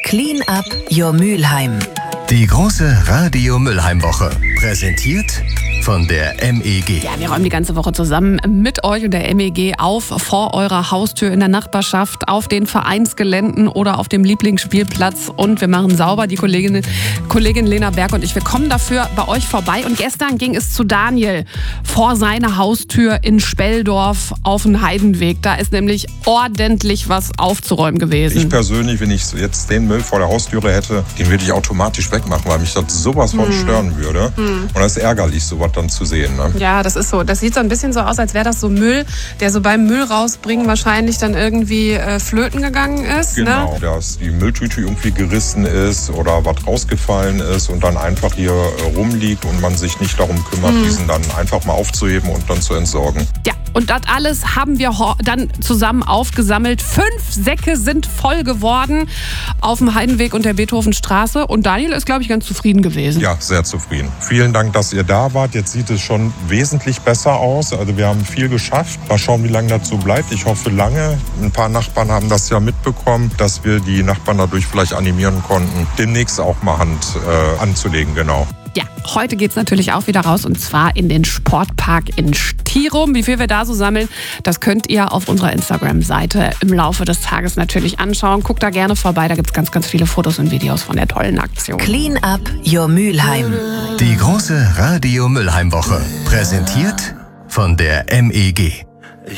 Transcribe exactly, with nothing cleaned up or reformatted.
Clean up your Mülheim. Die große Radio-Mülheim-Woche. Präsentiert von der M E G. Ja, wir räumen die ganze Woche zusammen mit euch und der M E G auf, vor eurer Haustür, in der Nachbarschaft, auf den Vereinsgeländen oder auf dem Lieblingsspielplatz. Und wir machen sauber. Die Kollegin, Kollegin Lena Berg und ich, wir kommen dafür bei euch vorbei. Und gestern ging es zu Daniel vor seiner Haustür in Speldorf auf den Heidenweg. Da ist nämlich ordentlich was aufzuräumen gewesen. Ich persönlich, wenn ich jetzt den Müll vor der Haustüre hätte, den würde ich automatisch wegmachen, weil mich das sowas von hm. stören würde. Hm. Und das ist ärgerlich, sowas dann zu sehen. Ne? Ja, das ist so. Das sieht so ein bisschen so aus, als wäre das so Müll, der so beim Müll rausbringen wahrscheinlich dann irgendwie äh, flöten gegangen ist. Genau, ne? Dass die Mülltüte irgendwie gerissen ist oder was rausgefallen ist und dann einfach hier äh, rumliegt und man sich nicht darum kümmert, hm. diesen dann einfach mal aufzuheben und dann zu entsorgen. Ja, und das alles haben wir dann zusammen aufgesammelt. Fünf Säcke sind voll geworden auf dem Heidenweg und der Beethovenstraße. Und Daniel ist, glaube ich, ganz zufrieden gewesen. Ja, sehr zufrieden. Vielen Dank, dass ihr da wart. Jetzt sieht es schon wesentlich besser aus. Also wir haben viel geschafft. Mal schauen, wie lange das so bleibt. Ich hoffe lange. Ein paar Nachbarn haben das ja mitbekommen, dass wir die Nachbarn dadurch vielleicht animieren konnten, demnächst auch mal Hand äh, anzulegen. Genau. Ja, heute geht's natürlich auch wieder raus und zwar in den Sportpark in Stirum. Wie viel wir da so sammeln, das könnt ihr auf unserer Instagram-Seite im Laufe des Tages natürlich anschauen. Guckt da gerne vorbei, da gibt's ganz, ganz viele Fotos und Videos von der tollen Aktion. Clean up your Mülheim. Die große Radio-Mülheim-Woche. Präsentiert von der M E G.